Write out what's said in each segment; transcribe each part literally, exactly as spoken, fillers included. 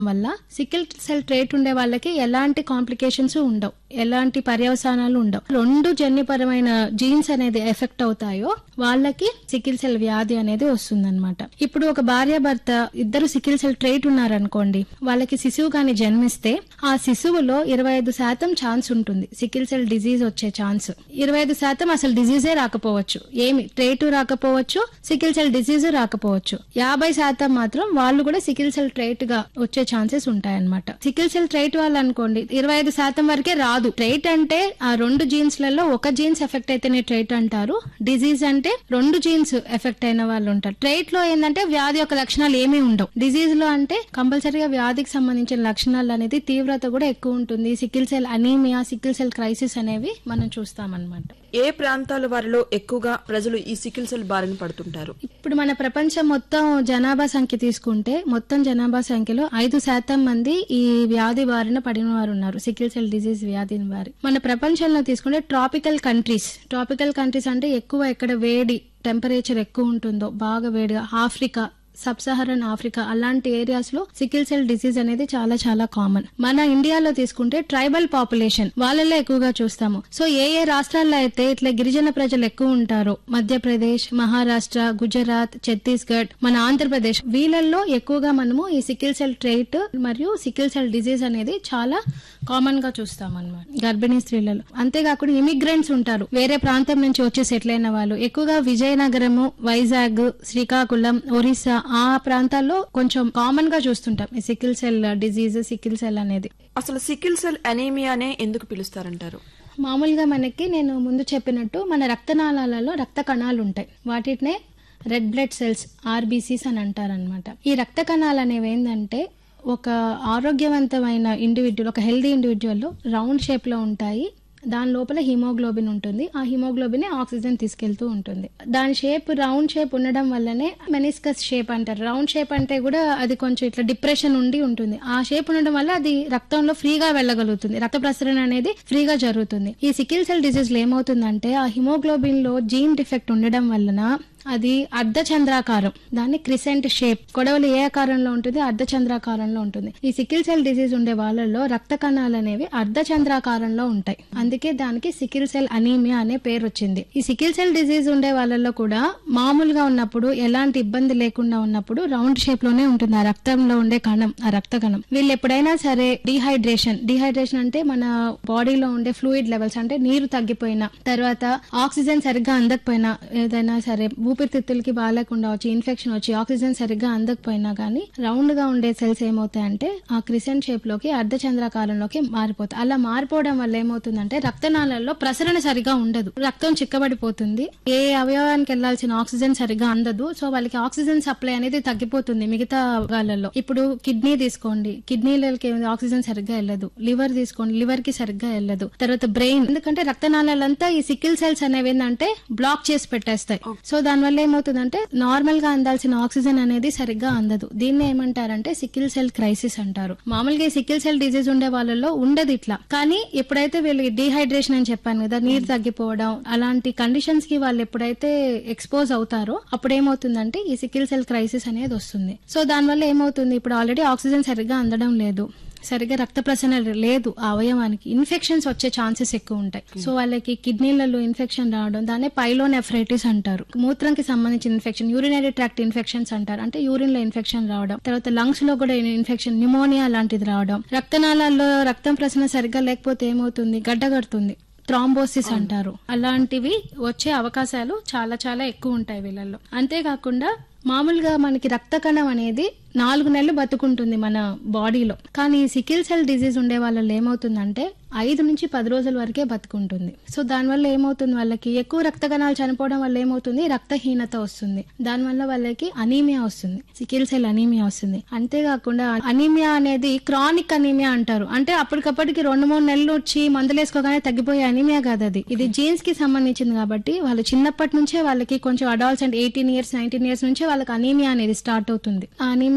వల్ల sickle cell trait ఉండే వాళ్ళకి ఎలాంటి కాంప్లికేషన్స్ ఉండవు, ఎలాంటి పర్యవసానాలు ఉండవు. రెండు జన్యుపరమైన జీన్స్ అనేది ఎఫెక్ట్ అవుతాయో వాళ్ళకి సికిల్ సెల్ వ్యాధి అనేది వస్తుందన్నమాట. ఇప్పుడు ఒక భార్య భర్త ఇద్దరు సికిల్ సెల్ ట్రేట్ ఉన్నారనుకోండి, వాళ్ళకి శిశువు గాని జన్మిస్తే ఆ శిశువులో ఇరవై ఐదు శాతం ఛాన్స్ ఉంటుంది సికిల్ సెల్ డిజీజ్ వచ్చే ఛాన్స్. ఇరవై ఐదు శాతం అసలు డిజీజే రాకపోవచ్చు, ఏమి ట్రేటు రాకపోవచ్చు, సికిల్ సెల్ డిజీజ్ రాకపోవచ్చు. యాభై శాతం మాత్రం వాళ్ళు కూడా సికిల్ సెల్ ట్రేట్ గా వచ్చే ఛాన్సెస్ ఉంటాయన్నమాట. సికిల్ సెల్ ట్రేట్ వాళ్ళు అనుకోండి ఇరవై ఐదు శాతం వరకే రాదు. ట్రేట్ అంటే ఆ రెండు జీన్స్ లలో ఒక జీన్స్ ఎఫెక్ట్ అయితేనే ట్రేట్ అంటారు, డిజీజ్ అంటే రెండు జీన్స్ ఎఫెక్ట్ అయిన వాళ్ళు ఉంటారు. ట్రేట్ లో ఏంటంటే వ్యాధి యొక్క లక్షణాలు ఏమీ ఉండవు, డిజీజ్ లో అంటే కంపల్సరీగా వ్యాధికి సంబంధించిన లక్షణాలు అనేది తీవ్రత కూడా ఎక్కువ ఉంటుంది. Sickle cell anaemia, sickle cell crisis అనేవి మనం చూస్తామన్నమాట. ఏ ప్రాంతాల వారిలో ఎక్కువగా ప్రజలు ఈ సికిల్ సెల్ బారిన పడుతుంటారు? ఇప్పుడు మన ప్రపంచం మొత్తం జనాభా సంఖ్య తీసుకుంటే మొత్తం జనాభా సంఖ్యలో ఐదు శాతం మంది ఈ వ్యాధి బారిన పడిన వారు ఉన్నారు, సికిల్ సెల్ డిజీజ్ వ్యాధి వారి. మన ప్రపంచంలో తీసుకుంటే ట్రాపికల్ కంట్రీస్, ట్రాపికల్ కంట్రీస్ అంటే ఎక్కువ ఎక్కడ వేడి టెంపరేచర్ ఎక్కువ ఉంటుందో బాగా వేడిగా, ఆఫ్రికా, సబ్ సహరన్ ఆఫ్రికా అలాంటి ఏరియాస్ లో సికిల్ సెల్ డిసీజ్ అనేది చాలా చాలా కామన్. మన ఇండియాలో తీసుకుంటే ట్రైబల్ పాపులేషన్ వాళ్ళలో ఎక్కువగా చూస్తాము. సో ఏ ఏ రాష్ట్రాల్లో అయితే ఇట్లా గిరిజన ప్రజలు ఎక్కువ ఉంటారో, మధ్యప్రదేశ్, మహారాష్ట్ర, గుజరాత్, ఛత్తీస్గఢ్, మన ఆంధ్రప్రదేశ్, వీళ్ళల్లో ఎక్కువగా మనము ఈ సికిల్ సెల్ ట్రేట్ మరియు సికిల్ సెల్ డిసీజ్ అనేది చాలా కామన్ గా చూస్తాం అన్నమాట గర్భిణీ స్త్రీలలో. అంతేకాకుండా ఇమిగ్రెంట్స్ ఉంటారు, వేరే ప్రాంతం నుంచి వచ్చి సెటిల్ అయిన వాళ్ళు ఎక్కువగా విజయనగరము, వైజాగ్, శ్రీకాకుళం, ఒరిస్సా ఆ ప్రాంతాల్లో కొంచెం కామన్ గా చూస్తుంటాం ఈ sickle cell disease, sickle cell అనేది. అసలు సికిల్ సెల్ అనీమియానే ఎందుకు పిలుస్తారంటారు? మామూలుగా మనకి నేను ముందు చెప్పినట్టు మన రక్తనాళాలలో రక్త కణాలు ఉంటాయి, వాటినే రెడ్ బ్లడ్ సెల్స్, ఆర్బీసీస్ అని అంటారనమాట. ఈ రక్త కణాలు అనేవి ఏంటంటే ఒక ఆరోగ్యవంతమైన ఇండివిడ్యువల్, ఒక హెల్దీ ఇండివిడ్యువల్ లో రౌండ్ షేప్ లో ఉంటాయి. దాని లోపల హిమోగ్లోబిన్ ఉంటుంది, ఆ హిమోగ్లోబిన్ ఆక్సిజన్ తీసుకెళ్తూ ఉంటుంది. దాని షేప్ రౌండ్ షేప్ ఉండడం వల్లనే మెనిస్కస్ షేప్ అంటారు. రౌండ్ షేప్ అంటే కూడా అది కొంచెం ఇట్లా డిప్రెషన్ ఉండి ఉంటుంది. ఆ షేప్ ఉండడం వల్ల అది రక్తంలో ఫ్రీగా వెళ్ళగలుగుతుంది, రక్త ప్రసరణ అనేది ఫ్రీగా జరుగుతుంది. ఈ సికిల్ సెల్ డిజీజ్ లో ఏమవుతుందంటే ఆ హిమోగ్లోబిన్ లో జీన్ డిఫెక్ట్ ఉండడం వలన అది అర్ధచంద్రాకారం, దాన్ని క్రిసెంట్ షేప్, కొడవలి ఏ ఆకారంలో ఉంటుంది, అర్ధచంద్రాకారంలో ఉంటుంది. ఈ సికిల్ సెల్ డిసీజ్ ఉండే వాళ్ళలో రక్త కణాలు అనేవి అర్ధచంద్రాకారంలో ఉంటాయి, అందుకే దానికి సికిల్ సెల్ అనీమియా అనే పేరు వచ్చింది. ఈ సికిల్ సెల్ డిసీజ్ ఉండే వాళ్ళలో కూడా మామూలుగా ఉన్నప్పుడు ఎలాంటి ఇబ్బంది లేకుండా ఉన్నప్పుడు రౌండ్ షేప్ లోనే ఉంటుంది ఆ రక్తంలో ఉండే కణం, ఆ రక్త కణం. వీళ్ళు ఎప్పుడైనా సరే డిహైడ్రేషన్, డిహైడ్రేషన్ అంటే మన బాడీలో ఉండే ఫ్లూయిడ్ లెవెల్స్ అంటే నీరు తగ్గిపోయినా, తర్వాత ఆక్సిజన్ సరిగ్గా అందకపోయినా, ఏదైనా సరే ఊపిరితిత్తులకి బాగాలేకుండా వచ్చి ఇన్ఫెక్షన్ వచ్చి ఆక్సిజన్ సరిగ్గా అందకపోయినా గానీ రౌండ్ గా ఉండే సెల్స్ ఏమవుతాయంటే ఆ క్రిసెంట్ షేప్ లోకి అర్ధచంద్రాకారంలోకి మారిపోతాయి. అలా మారిపోవడం వల్ల ఏమవుతుందంటే రక్తనాళాల్లో ప్రసరణ సరిగా ఉండదు, రక్తం చిక్కబడిపోతుంది, ఏ అవయవానికి వెళ్లాల్సిన ఆక్సిజన్ సరిగ్గా అందదు. సో వాళ్ళకి ఆక్సిజన్ సప్లై అనేది తగ్గిపోతుంది మిగతా భాగాలలో. ఇప్పుడు కిడ్నీ తీసుకోండి, కిడ్నీలకి ఆక్సిజన్ సరిగ్గా వెళ్ళదు. లివర్ తీసుకోండి, లివర్ కి సరిగ్గా వెళ్ళదు. తర్వాత బ్రెయిన్, ఎందుకంటే రక్తనాళాలంతా ఈ సికిల్ సెల్స్ అనేవి ఏంటంటే బ్లాక్ చేసి పెట్టేస్తాయి. సో దాని వల్ల ఏమవుతుందంటే నార్మల్ గా అందాల్సిన ఆక్సిజన్ అనేది సరిగ్గా అందదు. దీన్ని ఏమంటారంటే సికిల్ సెల్ క్రైసిస్ అంటారు. మామూలుగా ఈ సికిల్ సెల్ డిజీజ్ ఉండే వాళ్ళలో ఉండదు ఇట్లా, కానీ ఎప్పుడైతే వీళ్ళు డిహైడ్రేషన్ అని చెప్పాను కదా, నీరు తగ్గిపోవడం, అలాంటి కండిషన్స్ కి వాళ్ళు ఎప్పుడైతే ఎక్స్పోజ్ అవుతారో అప్పుడు ఏమవుతుందంటే ఈ సికిల్ సెల్ క్రైసిస్ అనేది వస్తుంది. సో దాని వల్ల ఏమవుతుంది, ఇప్పుడు ఆల్రెడీ ఆక్సిజన్ సరిగ్గా అందడం లేదు, సరిగ్గా రక్త ప్రసరణ లేదు, ఆ అవయవానికి ఇన్ఫెక్షన్స్ వచ్చే ఛాన్సెస్ ఎక్కువ ఉంటాయి. సో వాళ్ళకి కిడ్నీలలో ఇన్ఫెక్షన్ రావడం, దాన్ని పైలోనెఫ్రైటిస్ అంటారు. మూత్రంకి సంబంధించిన ఇన్ఫెక్షన్, యూరినరీ ట్రాక్ట్ ఇన్ఫెక్షన్స్ అంటారు, అంటే యూరిన్ లో ఇన్ఫెక్షన్ రావడం, తర్వాత లంగ్స్ లో కూడా ఇన్ఫెక్షన్, న్యూమోనియా లాంటిది రావడం. రక్తనాళాల్లో రక్తం ప్రసరణ సరిగ్గా లేకపోతే ఏమవుతుంది, గడ్డగడుతుంది, థ్రాంబోసిస్ అంటారు. అలాంటివి వచ్చే అవకాశాలు చాలా చాలా ఎక్కువ ఉంటాయి వీళ్ళల్లో. అంతేకాకుండా మామూలుగా మనకి రక్త కణం అనేది నాలుగు నెలలు బతుకుంటుంది మన బాడీలో, కానీ సికిల్ సెల్ డిజీజ్ ఉండే వాళ్ళలో ఏమవుతుందంటే ఐదు నుంచి పది రోజుల వరకే బతుకుంటుంది. సో దానివల్ల ఏమవుతుంది, వాళ్ళకి ఎక్కువ రక్త కణాలు చనిపోవడం వల్ల ఏమవుతుంది, రక్తహీనత వస్తుంది. దానివల్ల వాళ్ళకి అనీమియా వస్తుంది, సికిల్ సెల్ అనీమియా వస్తుంది. అంతేకాకుండా అనీమియా అనేది క్రానిక్ అనీమియా అంటారు, అంటే అప్పటికప్పటికి రెండు మూడు నెలలు వచ్చి మందులేసుకోగానే తగ్గిపోయే అనీమియా కాదు అది. ఇది జీన్స్ కి సంబంధించింది కాబట్టి వాళ్ళు చిన్నప్పటి నుంచే వాళ్ళకి కొంచెం adolescent eighteen years nineteen years నుంచే వాళ్ళకి అనీమియా అనేది స్టార్ట్ అవుతుంది. ఆ అనీమియా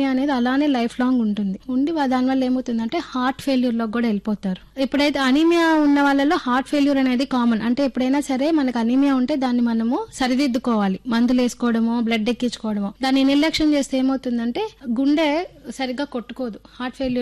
అనీమియా అనేది అలానే లైఫ్ లాంగ్ ఉంటుంది ఉండి వా- దానివల్ల ఏమవుతుందంటే హార్ట్ ఫెయిల్యూర్ లో కూడా వెళ్ళిపోతారు. ఎప్పుడైతే అనీమియా ఉన్న వాళ్ళలో హార్ట్ ఫెయిల్యూర్ అనేది కామన్. అంటే ఎప్పుడైనా సరే మనకు అనీమియా ఉంటే దాన్ని మనము సరిదిద్దుకోవాలి, మందులు వేసుకోవడమో బ్లడ్ ఎక్కించుకోవడమో. దాన్ని నిర్లక్ష్యం చేస్తే ఏమవుతుందంటే గుండె సరిగ్గా కొట్టుకోదు. Heart failure